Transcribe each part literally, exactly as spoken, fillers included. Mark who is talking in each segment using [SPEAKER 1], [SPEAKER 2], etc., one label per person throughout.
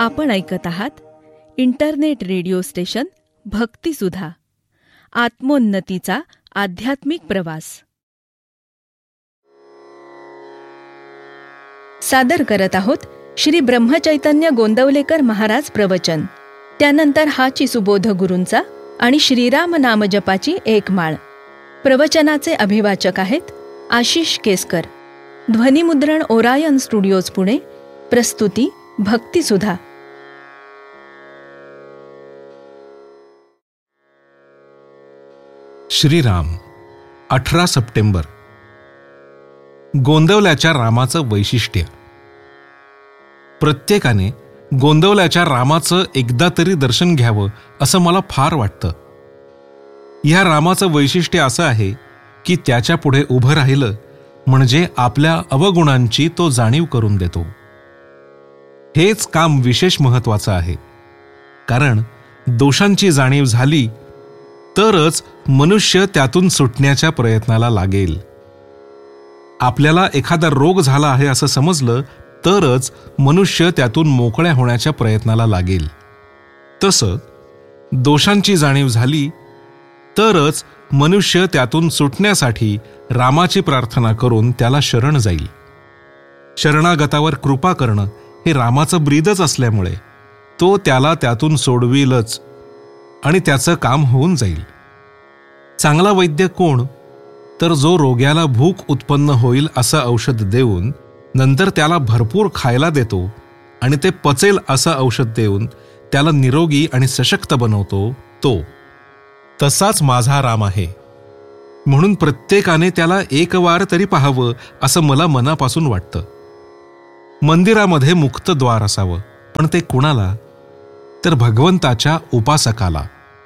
[SPEAKER 1] आपण ऐकत आहात इंटरनेट रेडिओ स्टेशन भक्तिसुधा, आत्मोन्नतीचा आध्यात्मिक प्रवास. सादर करत आहोत श्री ब्रह्मचैतन्य गोंदवलेकर महाराज प्रवचन. त्यानंतर हाची सुबोध गुरूंचा आणि श्रीराम नामजपाची एक माळ. प्रवचनाचे अभिवाचक आहेत आशिष केसकर. ध्वनिमुद्रण ओरायन स्टुडिओज पुणे. प्रस्तुती भक्तिसुधा.
[SPEAKER 2] श्रीराम. अठरा सप्टेंबर. गोंदवल्याच्या रामाचं वैशिष्ट्य. प्रत्येकाने गोंदवल्याच्या रामाचं एकदा तरी दर्शन घ्यावं असं मला फार वाटतं. ह्या रामाचं वैशिष्ट्य असं आहे की त्याच्या पुढे उभं राहिलं म्हणजे आपल्या अवगुणांची तो जाणीव करून देतो. हेच काम विशेष महत्वाचं आहे, कारण दोषांची जाणीव झाली तरच मनुष्य त्यातून सुटण्याच्या प्रयत्नाला लागेल. आपल्याला एखादा रोग झाला आहे असं समजलं तरच मनुष्य त्यातून मोकळ्या होण्याच्या प्रयत्नाला लागेल. तसं दोषांची जाणीव झाली तरच मनुष्य त्यातून सुटण्यासाठी रामाची प्रार्थना करून त्याला शरण जाईल. शरणागतावर कृपा करणं हे रामाचं ब्रीदच असल्यामुळे तो त्याला त्यातून सोडविलच आणि त्याचं काम होऊन जाईल. चांगला वैद्य कोण? तर जो रोग्याला भूक उत्पन्न होईल असं औषध देऊन नंतर त्याला भरपूर खायला देतो आणि ते पचेल असं औषध देऊन त्याला निरोगी आणि सशक्त बनवतो, तो. तसाच माझा राम आहे. म्हणून प्रत्येकाने त्याला एक वार तरी पाहावं असं मला मनापासून वाटतं. मंदिरामध्ये मुक्त द्वार असावं, पण ते कुणाला? तर भगवंताच्या उपासकाला.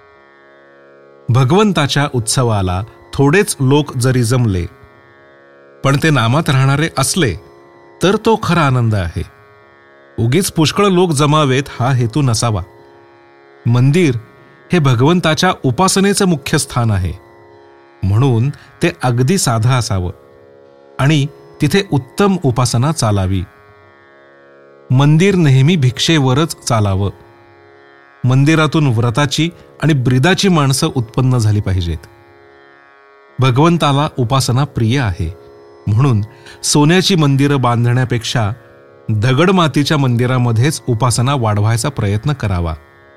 [SPEAKER 2] भगवंताच्या उत्सवाला थोडेच लोक जरी जमले पण ते नामात राहणारे असले तर तो खरा आनंद आहे. उगीच पुष्कळ लोक जमावेत हा हेतू नसावा. मंदिर हे भगवंताच्या उपासनेचं मुख्य स्थान आहे, म्हणून ते अगदी साधं असावं आणि तिथे उत्तम उपासना चालावी. मंदिर नेहमी भिक्षेवरच चालावं. मंदिरातून व्रताची आणि ब्रीदाची माणसं उत्पन्न झाली पाहिजेत. भगवंताला उपासना प्रिय आहे, म्हणून सोन्याची मंदिरं बांधण्यापेक्षा दगड मातीच्या मंदिरामध्येच उपासना वाढवायचा प्रयत्न करावा.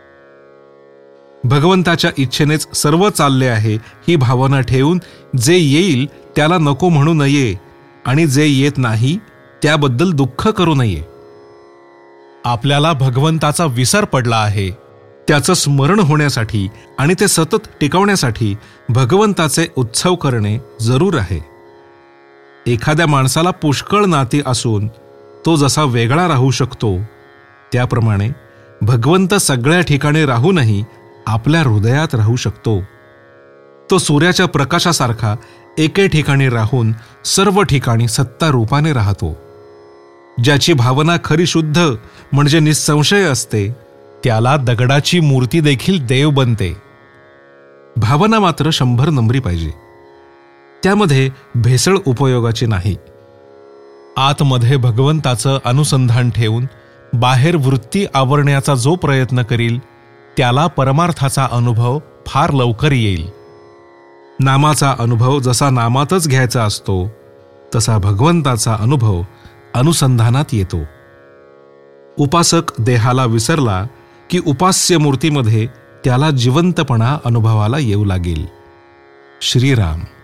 [SPEAKER 2] भगवंताच्या इच्छेनेच सर्व चालले आहे ही भावना ठेवून जे येईल त्याला नको म्हणू नये आणि जे येत नाही त्याबद्दल दुःख करू नये. आपल्याला भगवंताचा विसर पडला आहे, त्याचं स्मरण होण्यासाठी आणि ते सतत टिकवण्यासाठी भगवंताचे उत्सव करणे जरूर आहे. एखाद्या माणसाला पुष्कळ नाती असून तो जसा वेगळा राहू शकतो, त्याप्रमाणे भगवंत सगळ्या ठिकाणी राहूनही आपल्या हृदयात राहू शकतो. तो सूर्याच्या प्रकाशासारखा एके ठिकाणी राहून सर्व ठिकाणी सत्ता रूपाने राहतो. ज्याची भावना खरी शुद्ध म्हणजे निसंशय असते त्याला दगडाची मूर्ती देखील देव बनते. भावना मात्र शंभर नंबरी पाहिजे, त्यामध्ये भेसळ उपयोगाची नाही. आतमध्ये भगवंताचं अनुसंधान ठेवून बाहेर वृत्ती आवरण्याचा जो प्रयत्न करील त्याला परमार्थाचा अनुभव फार लवकर येईल. नामाचा अनुभव जसा नामातच घ्यायचा असतो तसा भगवंताचा अनुभव अनुसंधानात येतो. उपासक देहाला विसरला की उपास्य मूर्तीमध्ये त्याला जिवंतपणा अनुभवाला येऊ लागेल. श्रीराम.